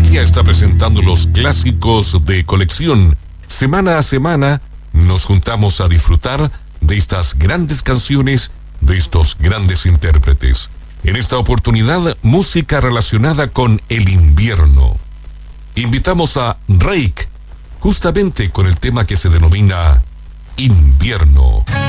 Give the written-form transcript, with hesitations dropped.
Media está presentando los clásicos de colección. Semana a semana nos juntamos a disfrutar de estas grandes canciones, de estos grandes intérpretes. En esta oportunidad, música relacionada con el invierno. Invitamos a Reik, justamente con el tema que se denomina Invierno.